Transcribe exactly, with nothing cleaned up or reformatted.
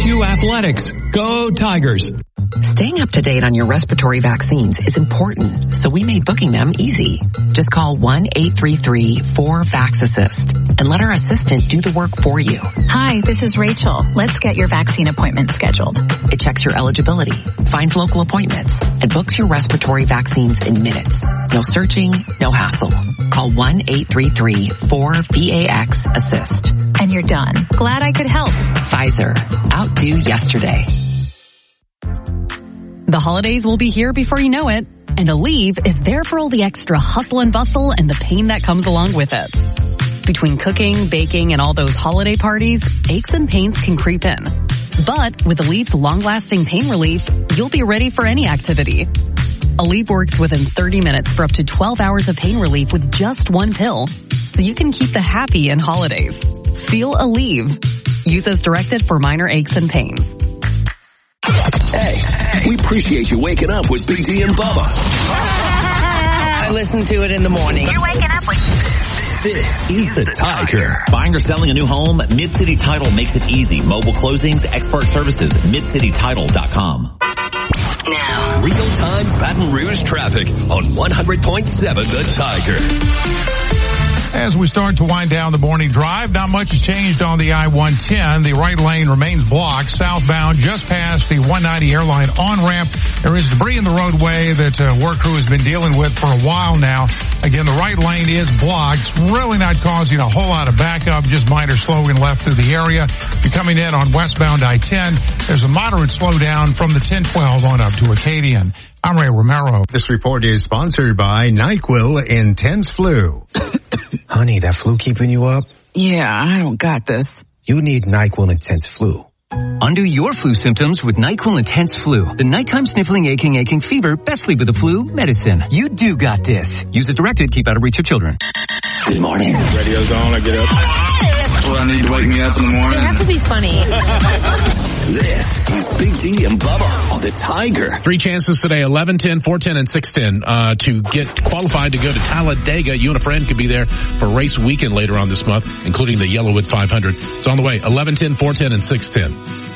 U Athletics. Go Tigers. Staying up to date on your respiratory vaccines is important, so we made booking them easy. Just call one eight three three four vax assist and let our assistant do the work for you. Hi, this is Rachel. Let's get your vaccine appointment scheduled. It checks your eligibility, finds local appointments, and books your respiratory vaccines in minutes. No searching, no hassle. Call one eight three three four V A X assist. And you're done. Glad I could help. Pfizer. Outdo yesterday. The holidays will be here before you know it, and Aleve is there for all the extra hustle and bustle and the pain that comes along with it. Between cooking, baking, and all those holiday parties, aches and pains can creep in. But with Aleve's long-lasting pain relief, you'll be ready for any activity. Aleve works within thirty minutes for up to twelve hours of pain relief with just one pill, so you can keep the happy in holidays. Feel Aleve. Use as directed for minor aches and pains. Hey, we appreciate you waking up with Big D and Bubba. I listen to it in the morning. You're waking up with... This is the Tiger. Buying or selling a new home? Mid-City Title makes it easy. Mobile closings, expert services, mid city title dot com. Now, real-time Baton Rouge traffic on one hundred point seven The Tiger. As we start to wind down the morning drive, not much has changed on the I one ten. The right lane remains blocked southbound just past the one ninety airline on-ramp. There is debris in the roadway that uh, work crew has been dealing with for a while now. Again, the right lane is blocked. It's really not causing a whole lot of backup, just minor slowing left through the area. You're coming in on westbound I ten. There's a moderate slowdown from the ten twelve on up to Acadian. I'm Ray Romero. This report is sponsored by NyQuil Intense Flu. Honey, that flu keeping you up? Yeah, I don't got this. You need NyQuil Intense Flu. Undo your flu symptoms with NyQuil Intense Flu. The nighttime sniffling, aching, aching fever, best sleep with the flu medicine. You do got this. Use as directed. Keep out of reach of children. Good morning. Radio's on. I get up. That's what I need to wake me up in the morning. It has to be funny. This is Big D and Bubba on the Tiger. Three chances today, eleven, ten, four ten, and six ten, uh, to get qualified to go to Talladega. You and a friend could be there for race weekend later on this month, including the Yellowwood five hundred. It's on the way, eleven, ten, four ten, and six ten.